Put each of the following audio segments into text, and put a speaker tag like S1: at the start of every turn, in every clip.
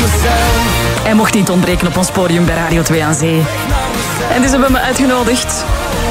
S1: Hij mocht niet ontbreken op ons podium bij Radio 2 aan Zee. En dus hebben we me uitgenodigd.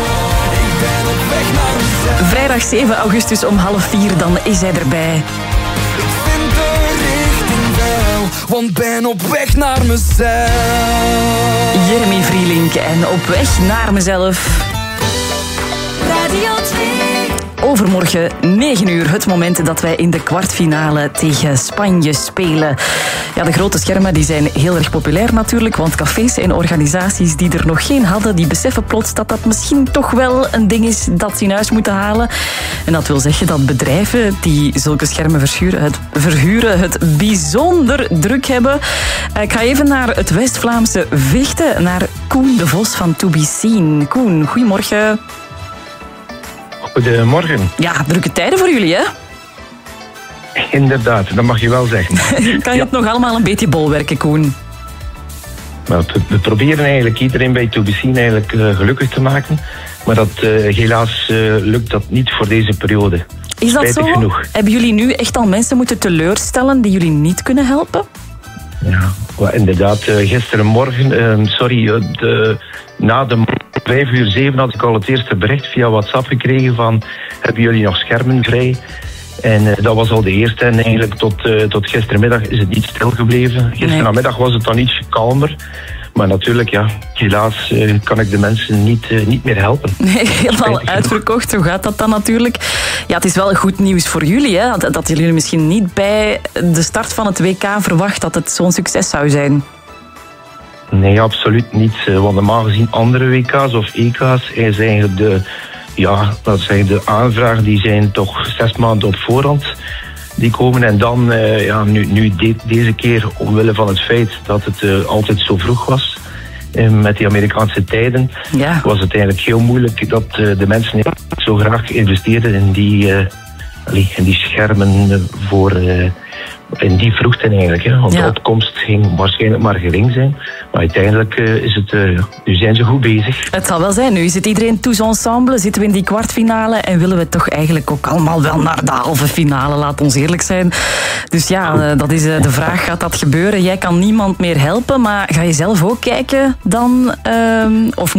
S1: Vrijdag 7 augustus om 3:30, dan is hij erbij.
S2: Ik vind de richting wel, want ben op weg naar mezelf.
S1: Jeremy Vrielink en Op weg naar mezelf.
S3: Radio 2.
S1: Overmorgen 9 uur, het moment dat wij in de kwartfinale tegen Spanje spelen. Ja, de grote schermen die zijn heel erg populair natuurlijk, want cafés en organisaties die er nog geen hadden, die beseffen plots dat dat misschien toch wel een ding is dat ze in huis moeten halen. En dat wil zeggen dat bedrijven die zulke schermen verhuren het bijzonder druk hebben. Ik ga even naar het West-Vlaamse Vechten, naar Koen de Vos van To Be Seen. Koen, goedemorgen.
S4: Goedemorgen.
S1: Ja, drukke tijden voor jullie, hè?
S4: Inderdaad, dat mag je wel zeggen.
S1: Kan je het nog allemaal een beetje bolwerken, Koen?
S4: Nou, we proberen eigenlijk iedereen bij To Be Seen eigenlijk gelukkig te maken. Maar dat, helaas lukt dat niet voor deze periode.
S1: Is dat
S4: Spijtig
S1: zo?
S4: genoeg.
S1: Hebben jullie nu echt al mensen moeten teleurstellen die jullie niet kunnen helpen?
S4: Ja, well, inderdaad. Gisterenmorgen, na de 5:07 had ik al het eerste bericht via WhatsApp gekregen van hebben jullie nog schermen vrij? En dat was al de eerste en eigenlijk tot gistermiddag is het niet stilgebleven. Gisterenmiddag was het dan iets kalmer. Maar natuurlijk, ja, helaas kan ik de mensen niet meer helpen.
S1: Nee, helemaal uitverkocht. Hoe gaat dat dan natuurlijk? Ja, het is wel goed nieuws voor jullie, hè? Dat jullie misschien niet bij de start van het WK verwacht dat het zo'n succes zou zijn.
S4: Nee, absoluut niet. Want normaal gezien andere WK's of EK's is eigenlijk de aanvragen die zijn toch 6 maanden op voorhand. Die komen en dan, deze keer omwille van het feit dat het altijd zo vroeg was, met die Amerikaanse tijden, was het eigenlijk heel moeilijk dat de mensen zo graag investeerden in die schermen voor... in die vroegte eigenlijk, hè? Want de opkomst ging waarschijnlijk maar gering zijn. Maar uiteindelijk nu zijn ze goed bezig.
S1: Het zal wel zijn. Nu is het iedereen tous ensemble. Zitten we in die kwartfinale en willen we toch eigenlijk ook allemaal wel naar de halve finale, laat ons eerlijk zijn. Dus ja, dat is de vraag, gaat dat gebeuren? Jij kan niemand meer helpen, maar ga je zelf ook kijken dan? Of